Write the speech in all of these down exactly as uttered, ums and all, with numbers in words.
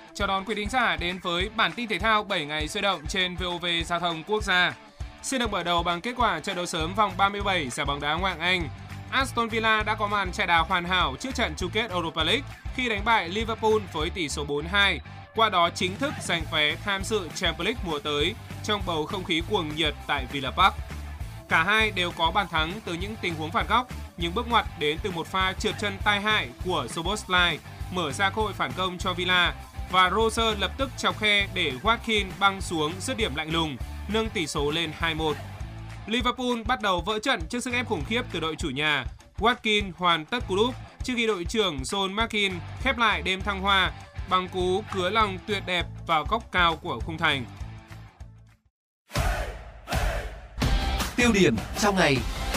Chào đón quý thính giả đến với bản tin thể thao bảy ngày sôi động trên vê o vê Giao thông Quốc gia. Xin được mở đầu bằng kết quả trận đấu sớm vòng ba mươi bảy giải bóng đá Ngoại hạng Anh. Aston Villa đã có màn chạy đà hoàn hảo trước trận chung kết Europa League khi đánh bại Liverpool với tỷ số bốn hai, qua đó chính thức giành vé tham dự Champions League mùa tới trong bầu không khí cuồng nhiệt tại Villa Park. Cả hai đều có bàn thắng từ những tình huống phạt góc, nhưng bước ngoặt đến từ một pha trượt chân tai hại của Szoboszlai mở ra cơ hội phản công cho Villa và Roser lập tức chọc khe để Watkins băng xuống dứt điểm lạnh lùng, nâng tỷ số lên hai một. Liverpool bắt đầu vỡ trận trước sức ép khủng khiếp từ đội chủ nhà. Watkins hoàn tất cú đúp trước khi đội trưởng John McGinn khép lại đêm thăng hoa bằng cú cứa lòng tuyệt đẹp vào góc cao của khung thành. Tiêu điểm trong ngày.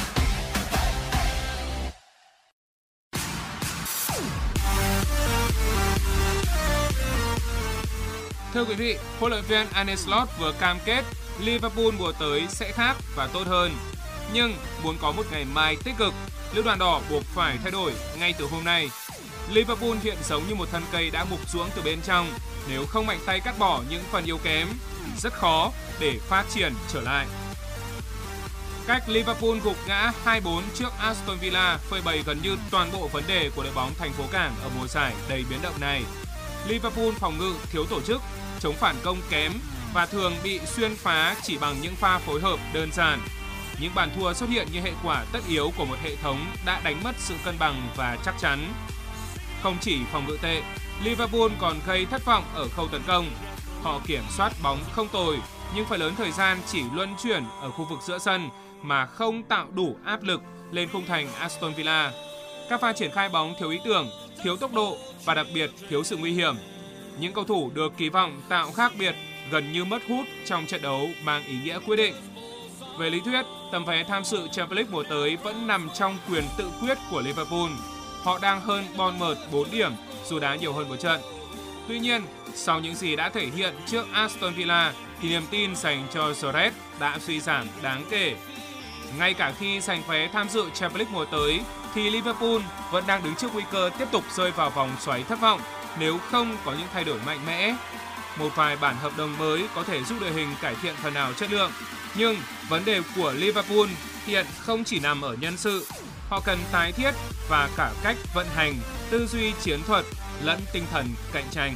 Thưa quý vị, huấn luyện viên Arne Slot vừa cam kết Liverpool mùa tới sẽ khác và tốt hơn. Nhưng muốn có một ngày mai tích cực, Lữ đoàn đỏ buộc phải thay đổi ngay từ hôm nay. Liverpool hiện giống như một thân cây đã mục ruỗng từ bên trong. Nếu không mạnh tay cắt bỏ những phần yếu kém, rất khó để phát triển trở lại. Cách Liverpool gục ngã hai bốn trước Aston Villa phơi bày gần như toàn bộ vấn đề của đội bóng thành phố cảng ở mùa giải đầy biến động này. Liverpool phòng ngự thiếu tổ chức, chống phản công kém và thường bị xuyên phá chỉ bằng những pha phối hợp đơn giản. Những bàn thua xuất hiện như hệ quả tất yếu của một hệ thống đã đánh mất sự cân bằng và chắc chắn. Không chỉ phòng ngự tệ, Liverpool còn gây thất vọng ở khâu tấn công. Họ kiểm soát bóng không tồi, nhưng phần lớn thời gian chỉ luân chuyển ở khu vực giữa sân mà không tạo đủ áp lực lên khung thành Aston Villa. Các pha triển khai bóng thiếu ý tưởng, thiếu tốc độ và đặc biệt thiếu sự nguy hiểm. Những cầu thủ được kỳ vọng tạo khác biệt gần như mất hút trong trận đấu mang ý nghĩa quyết định. Về lý thuyết, tấm vé tham dự Champions League mùa tới vẫn nằm trong quyền tự quyết của Liverpool. Họ đang hơn Bournemouth bốn điểm dù đá nhiều hơn một trận. Tuy nhiên, sau những gì đã thể hiện trước Aston Villa thì niềm tin dành cho The Reds đã suy giảm đáng kể. Ngay cả khi giành vé tham dự Champions League mùa tới thì Liverpool vẫn đang đứng trước nguy cơ tiếp tục rơi vào vòng xoáy thất vọng nếu không có những thay đổi mạnh mẽ. Một vài bản hợp đồng mới có thể giúp đội hình cải thiện phần nào chất lượng, nhưng vấn đề của Liverpool hiện không chỉ nằm ở nhân sự. Họ cần tái thiết và cả cách vận hành, tư duy chiến thuật lẫn tinh thần cạnh tranh.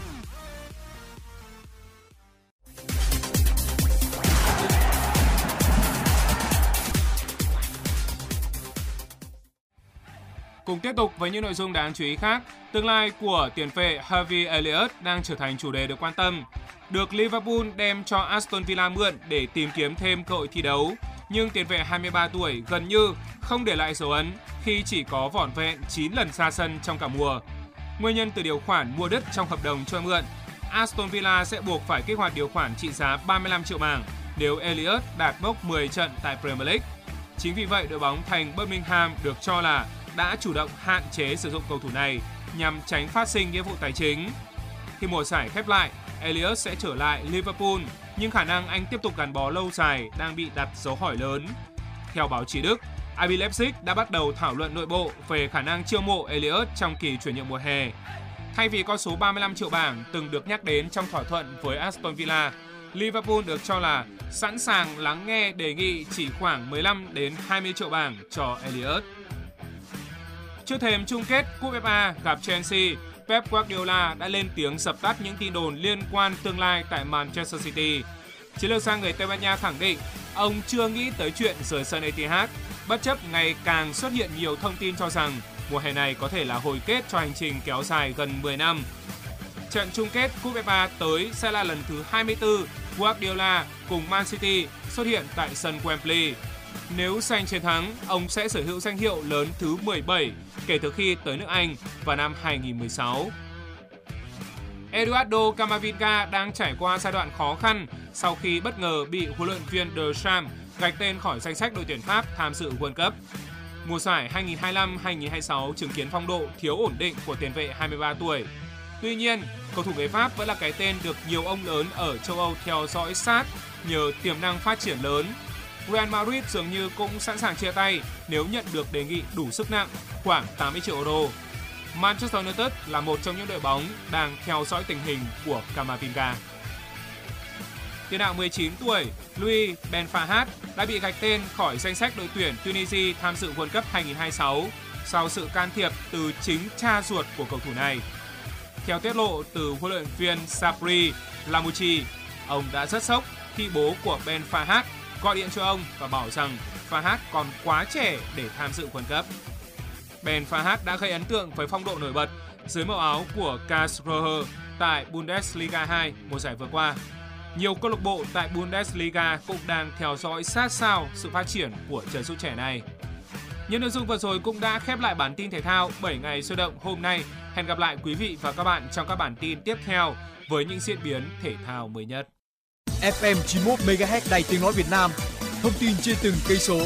Cùng tiếp tục với những nội dung đáng chú ý khác, tương lai của tiền vệ Harvey Elliott đang trở thành chủ đề được quan tâm. Được Liverpool đem cho Aston Villa mượn để tìm kiếm thêm cơ hội thi đấu, nhưng tiền vệ hai mươi ba tuổi gần như không để lại dấu ấn khi chỉ có vỏn vẹn chín lần ra sân trong cả mùa. Nguyên nhân từ điều khoản mua đứt trong hợp đồng cho mượn, Aston Villa sẽ buộc phải kích hoạt điều khoản trị giá ba mươi lăm triệu bảng nếu Elliott đạt mốc mười trận tại Premier League. Chính vì vậy, đội bóng thành Birmingham được cho là đã chủ động hạn chế sử dụng cầu thủ này nhằm tránh phát sinh nghĩa vụ tài chính. Khi mùa giải khép lại, Elliott sẽ trở lại Liverpool, nhưng khả năng anh tiếp tục gắn bó lâu dài đang bị đặt dấu hỏi lớn. Theo báo chí Đức, rờ bê Leipzig đã bắt đầu thảo luận nội bộ về khả năng chiêu mộ Elliott trong kỳ chuyển nhượng mùa hè. Thay vì con số ba mươi lăm triệu bảng từng được nhắc đến trong thỏa thuận với Aston Villa, Liverpool được cho là sẵn sàng lắng nghe đề nghị chỉ khoảng mười lăm đến hai mươi triệu bảng cho Elliott. Trước thềm chung kết Cúp ép a gặp Chelsea, Pep Guardiola đã lên tiếng dập tắt những tin đồn liên quan tương lai tại Manchester City. Chiến lược gia người Tây Ban Nha khẳng định ông chưa nghĩ tới chuyện rời sân Etihad, bất chấp ngày càng xuất hiện nhiều thông tin cho rằng mùa hè này có thể là hồi kết cho hành trình kéo dài gần mười năm. Trận chung kết Cúp ép a tới sẽ là lần thứ hai mươi tư Guardiola cùng Man City xuất hiện tại sân Wembley. Nếu giành chiến thắng, ông sẽ sở hữu danh hiệu lớn thứ mười bảy kể từ khi tới nước Anh vào năm hai nghìn không trăm mười sáu. Eduardo Camavinga đang trải qua giai đoạn khó khăn sau khi bất ngờ bị huấn luyện viên Deschamps gạch tên khỏi danh sách đội tuyển Pháp tham dự World Cup. Mùa giải hai nghìn không trăm hai mươi lăm hai nghìn không trăm hai mươi sáu chứng kiến phong độ thiếu ổn định của tiền vệ hai mươi ba tuổi. Tuy nhiên, cầu thủ người Pháp vẫn là cái tên được nhiều ông lớn ở châu Âu theo dõi sát nhờ tiềm năng phát triển lớn. Real Madrid dường như cũng sẵn sàng chia tay nếu nhận được đề nghị đủ sức nặng khoảng tám mươi triệu euro. Manchester United là một trong những đội bóng đang theo dõi tình hình của Camavinga. Tiền đạo mười chín tuổi Louis Ben Fahad đã bị gạch tên khỏi danh sách đội tuyển Tunisia tham dự World Cup hai không hai sáu sau sự can thiệp từ chính cha ruột của cầu thủ này. Theo tiết lộ từ huấn luyện viên Sabri Lamouchi, ông đã rất sốc khi bố của Ben Fahad gọi điện cho ông và bảo rằng Fahad còn quá trẻ để tham dự World Cup. Ben Fahad đã gây ấn tượng với phong độ nổi bật dưới màu áo của Karlsruhe tại Bundesliga hai mùa giải vừa qua. Nhiều câu lạc bộ tại Bundesliga cũng đang theo dõi sát sao sự phát triển của chân sút trẻ này. Những nội dung vừa rồi cũng đã khép lại bản tin thể thao bảy ngày sôi động hôm nay. Hẹn gặp lại quý vị và các bạn trong các bản tin tiếp theo với những diễn biến thể thao mới nhất. ép em chín mươi mốt mê ga héc Đài Tiếng nói Việt Nam. Thông tin trên từng cây số.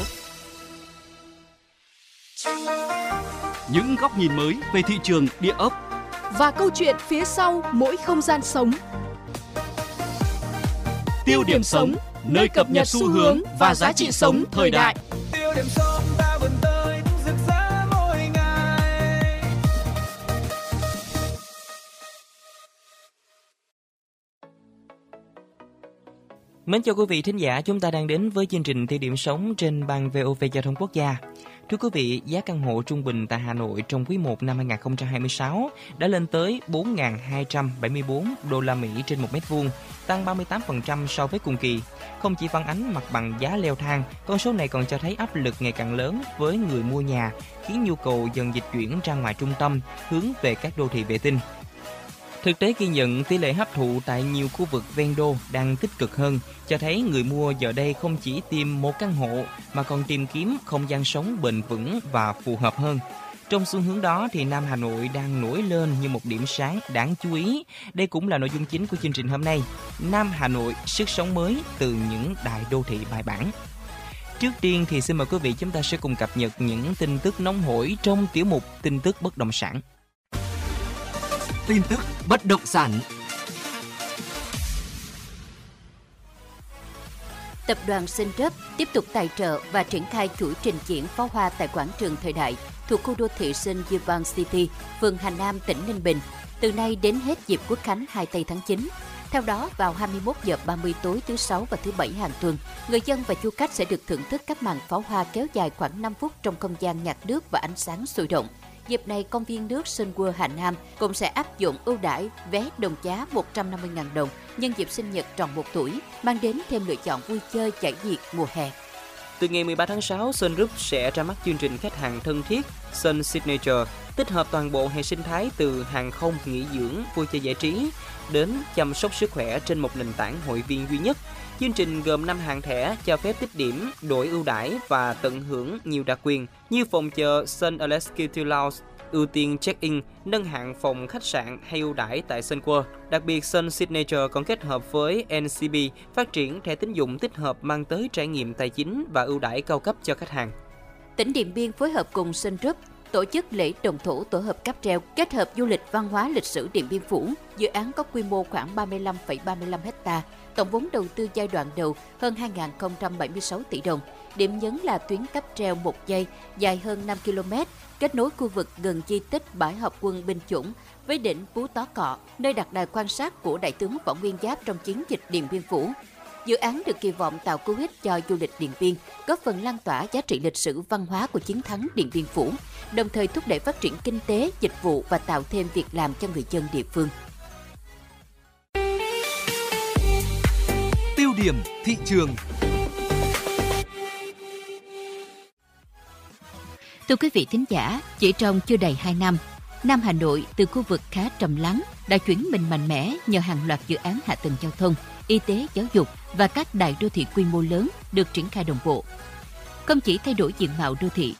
Những góc nhìn mới về thị trường địa ốc và câu chuyện phía sau mỗi không gian sống. Tiêu điểm sống, nơi cập nhật xu hướng và giá trị sống thời đại. Tiêu điểm sống ta vươn tới rực rỡ mỗi ngày. Mến chào quý vị thính giả, chúng ta đang đến với chương trình Tiêu điểm sống trên ban vê o vê Giao thông Quốc gia. Thưa quý vị, giá căn hộ trung bình tại Hà Nội trong quý một năm hai không hai sáu đã lên tới bốn nghìn hai trăm bảy mươi tư đô la Mỹ trên một mét vuông, tăng ba mươi tám phần trăm so với cùng kỳ. Không chỉ phản ánh mặt bằng giá leo thang, con số này còn cho thấy áp lực ngày càng lớn với người mua nhà, khiến nhu cầu dần dịch chuyển ra ngoài trung tâm, hướng về các đô thị vệ tinh. Thực tế ghi nhận tỷ lệ hấp thụ tại nhiều khu vực ven đô đang tích cực hơn, cho thấy người mua giờ đây không chỉ tìm một căn hộ mà còn tìm kiếm không gian sống bền vững và phù hợp hơn. Trong xu hướng đó thì Nam Hà Nội đang nổi lên như một điểm sáng đáng chú ý. Đây cũng là nội dung chính của chương trình hôm nay. Nam Hà Nội, sức sống mới từ những đại đô thị bài bản. Trước tiên thì xin mời quý vị chúng ta sẽ cùng cập nhật những tin tức nóng hổi trong tiểu mục tin tức bất động sản. Tin tức bất động sản. Tập đoàn Sunroof tiếp tục tài trợ và triển khai chuỗi trình diễn pháo hoa tại quảng trường Thời Đại thuộc khu đô thị Sun Yibang City, phường Hà Nam, tỉnh Ninh Bình, từ nay đến hết dịp Quốc khánh hai tây tháng chín. Theo đó, vào hai mươi mốt giờ ba mươi tối thứ Sáu và thứ Bảy hàng tuần, người dân và du khách sẽ được thưởng thức các màn pháo hoa kéo dài khoảng năm phút trong không gian nhạc nước và ánh sáng sôi động. Dịp này, công viên nước Sun World Hà Nam cũng sẽ áp dụng ưu đãi vé đồng giá một trăm năm mươi nghìn đồng nhân dịp sinh nhật tròn một tuổi, mang đến thêm lựa chọn vui chơi giải nhiệt mùa hè. Từ ngày mười ba tháng sáu, Sunroof sẽ ra mắt chương trình khách hàng thân thiết Sun Signature, tích hợp toàn bộ hệ sinh thái từ hàng không, nghỉ dưỡng, vui chơi giải trí đến chăm sóc sức khỏe trên một nền tảng hội viên duy nhất. Chương trình gồm năm hàng thẻ cho phép tích điểm, đổi ưu đãi và tận hưởng nhiều đặc quyền như phòng chờ Sun Executive Lounge, ưu tiên check-in, nâng hạng phòng khách sạn hay ưu đãi tại Sun World. Đặc biệt, Sun Signature còn kết hợp với en xê bê phát triển thẻ tín dụng tích hợp mang tới trải nghiệm tài chính và ưu đãi cao cấp cho khách hàng. Tỉnh Điện Biên phối hợp cùng Sunroof tổ chức lễ đồng thổ tổ hợp cáp treo kết hợp du lịch văn hóa lịch sử Điện Biên Phủ. Dự án có quy mô khoảng ba mươi lăm phẩy ba mươi lăm ha, tổng vốn đầu tư giai đoạn đầu hơn hai nghìn không trăm bảy mươi sáu tỷ đồng. Điểm nhấn là tuyến cáp treo một dây dài hơn năm ki lô mét, kết nối khu vực gần di tích bãi học quân Binh Chủng với đỉnh Pú Tó Cọ, nơi đặt đài quan sát của Đại tướng Võ Nguyên Giáp trong chiến dịch Điện Biên Phủ. Dự án được kỳ vọng tạo cú hích cho du lịch Điện Biên, góp phần lan tỏa giá trị lịch sử văn hóa của chiến thắng Điện Biên Phủ, đồng thời thúc đẩy phát triển kinh tế, dịch vụ và tạo thêm việc làm cho người dân địa phương. Tiêu điểm thị trường. Thưa quý vị thính giả, chỉ trong chưa đầy hai năm, Nam Hà Nội từ khu vực khá trầm lắng đã chuyển mình mạnh mẽ nhờ hàng loạt dự án hạ tầng giao thông, y tế, giáo dục và các đại đô thị quy mô lớn được triển khai đồng bộ. Không chỉ thay đổi diện mạo đô thị,